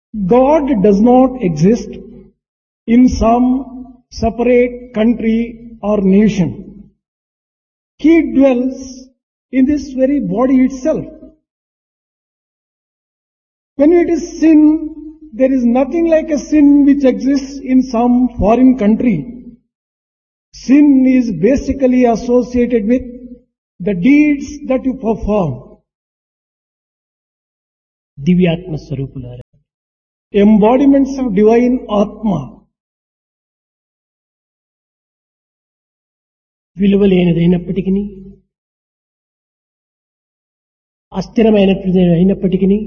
God does not exist in some separate country or nation. He dwells in this very body itself. When it is sin, there is nothing like a sin which exists in some foreign country. Sin is basically associated with the deeds that you perform. దివ్యాత్మ స్వరూపులారా, Embodiments of divine Atma. విలువలేనిదైనప్పటికీ, అస్థిరమైనప్పటికీ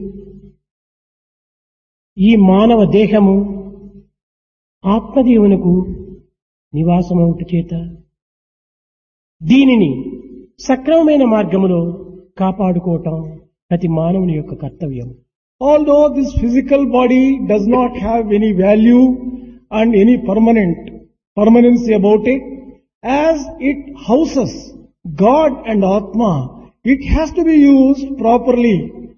ఈ మానవ దేహము ఆత్మదేవునకు నివాసమవుట చేత దీనిని సక్రమమైన మార్గములో కాపాడుకోవటం ప్రతి మానవుని యొక్క కర్తవ్యం. Although this physical body does not have any value and any permanency about it, as it houses God and Atma, it has to be used properly.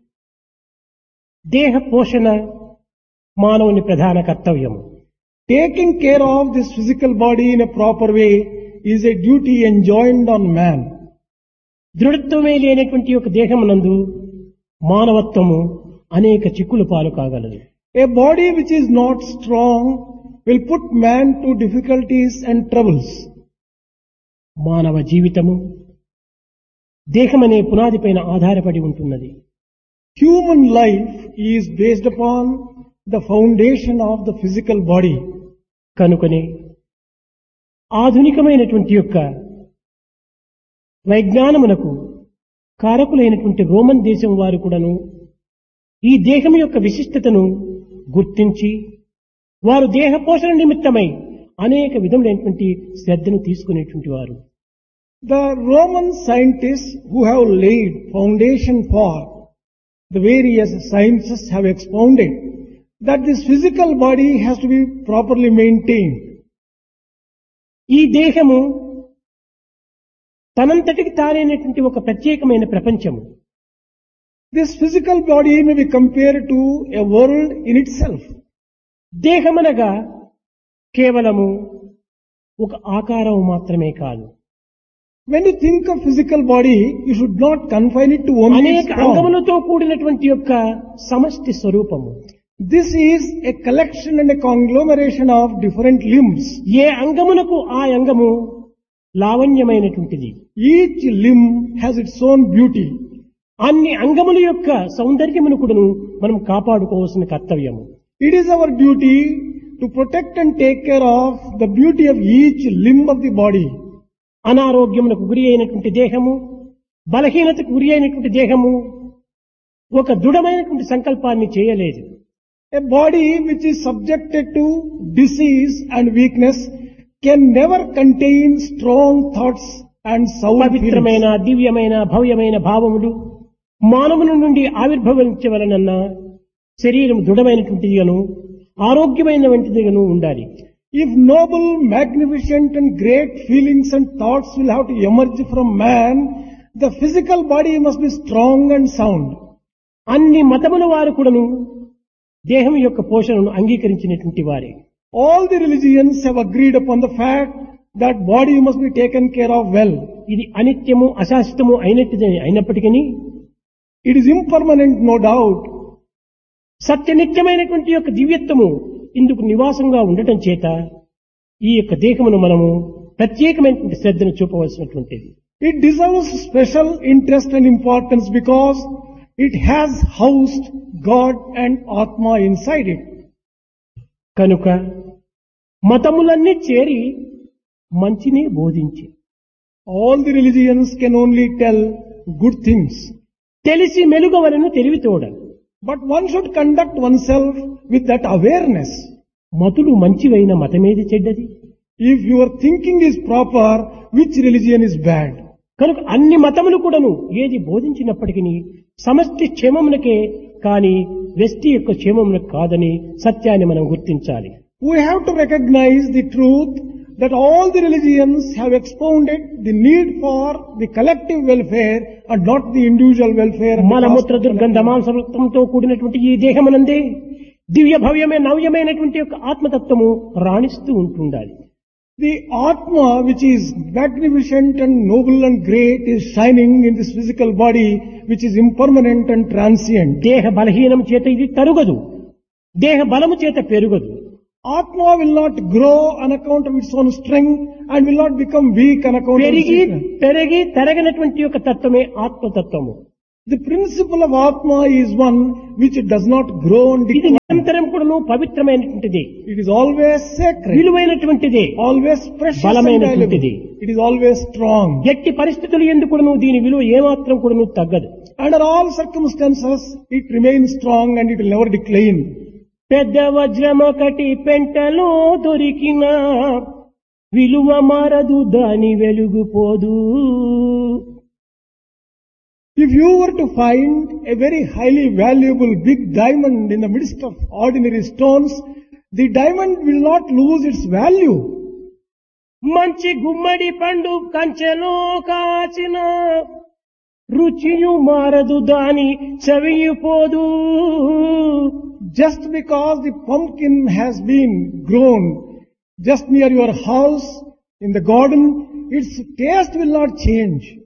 దేహ పోషణ మానవుని ప్రధాన కర్తవ్యము. Taking care of this physical body in a proper way is a duty enjoined on man. దృఢత్వమే లేనటువంటి ఒక దేహమునందు మానవత్వము అనేక చిక్కులు పాలు కాగలదు. A body which is not strong will put man to difficulties and troubles. మానవ జీవితము దేహమనే పునాది పైన ఆధారపడి ఉంటున్నది. Human life is based upon the foundation of the physical body. కనుకనే ఆధునికమైనటువంటి యొక్క వైజ్ఞానమునకు కారకులైనటువంటి రోమన్ దేశం వారు కూడాను ఈ దేహం యొక్క విశిష్టతను గుర్తించి వారు దేహ పోషణ నిమిత్తమై అనేక విధములైనటువంటి శ్రద్ధను తీసుకునేటువంటి వారు. The Roman scientists who have laid foundation for the various sciences have expounded that this physical body has to be properly maintained. ఈ దేహము తనంతటికి తానైనటువంటి ఒక ప్రత్యేకమైన ప్రపంచము. This physical body may be compared to a world in itself. దేహమనగా కేవలము ఒక ఆకారం మాత్రమే కాదు. When you think of physical body, you should not confine it to only its అనేక form. అంగములతో కూడినటువంటి యొక్క సమష్టి స్వరూపము. This is a collection and a conglomeration of different limbs. ఏ అంగమునకు ఆ అంగము లావణ్యమైనటువంటిది. Each limb has its own beauty. అన్ని అంగముల యొక్క సౌందర్యమును కూడాను మనం కాపాడుకోవాల్సిన కర్తవ్యము. It is our duty to protect and take care of the beauty of each limb of the body. అనారోగ్యమునకు గురి అయినటువంటి దేహము, బలహీనతకు గురి అయినటువంటి దేహము ఒక దృఢమైనటువంటి సంకల్పాన్ని చేయలేదు. A body which is subjected to disease and weakness can never contain strong thoughts and sound feelings. పవిత్రమైన దివ్యమైన భవ్యమైన భావములు మానవుని నుండి ఆవిర్భవించవలనన్న శరీరం దృఢమైనటువంటిదిగాను ఆరోగ్యమైనటువంటిదిగాను ఉండాలి. If noble, magnificent and great feelings and thoughts will have to emerge from man, the physical body must be strong and sound. అన్ని మతముల వారు కూడాను దేహం యొక్క పోషణను అంగీకరించినటువంటి వారే. All the religions have agreed upon the fact that body must be taken care of well. ఇది అనిత్యము అశాశ్వతము అయినప్పటికీ It is impermanent, no doubt. సత్యనిత్యమైనటువంటి యొక్క దివ్యత్వము ఇందుకు నివాసంగా ఉండటం చేత ఈ యొక్క దేహమును మనము ప్రత్యేకమైనటువంటి శ్రద్ధను చూపవలసినటువంటిది. It deserves special interest and importance because it has housed God and Atma inside it. కనుక మతములన్నీ చేరి మంచిని బోధించి All the religions can only tell good things. తెలిసి మెలుగవలను తెలివితోడ. But one should conduct oneself with that awareness. మతులు మంచివైన మతమేది చెడ్డది? If your thinking is proper, which religion is bad? కనుక అన్ని మతములు కూడాను ఏది బోధించినప్పటికీ సమష్టి క్షేమమునకే కాని వ్యష్టి యొక్క క్షేమమునకు కాదని సత్యాన్ని మనం గుర్తించాలి. We have to recognize the truth that all the religions have expounded the need for the collective welfare and not the individual welfare. మలమూత్ర దుర్గంధ మాంసవృత్తంతో కూడినటువంటి ఈ దేహమునందే దివ్య భవ్యమే నవ్యమైనటువంటి యొక్క ఆత్మతత్వము రాణిస్తూ ఉంటుండాలి. The Atma, which is magnificent and noble and great, is shining in this physical body, which is impermanent and transient. దేహ బలహీనం చేత ఇది తరుగదు, దేహ బలము చేత పెరుగదు. Atma will not grow on account of its own strength and will not become weak on account of its పెరిగి weakness. పెరిగి తరగనటువంటి యొక్క తత్వమే ఆత్మతత్వము. The principle of Atma is one which does not grow and ఇది decline. నిరంతరం కూడాను పవిత్రమైనటువంటిది, It is always sacred, విలువైనటువంటిది, always precious and బలమైనటువంటిది. valuable. It is always strong. ఎట్టి పరిస్థితులు ఎందుకు కూడాను దీని విలువ ఏమాత్రం కూడాను తగ్గదు. Under all circumstances, it remains strong and it will never decline. పెద్ద వజ్రం ఒకటి పెంటలో దొరికిన విలువ మారదు, దాని వెలుగుపోదు. If you were to find a very highly valuable big diamond in the midst of ordinary stones, the diamond will not lose its value. మంచి గుమ్మడి పండు కంచెలో కాచిన రుచియు మారదు, దాని చవియుపోదు. Just because the pumpkin has been grown just near your house in the garden, its taste will not change.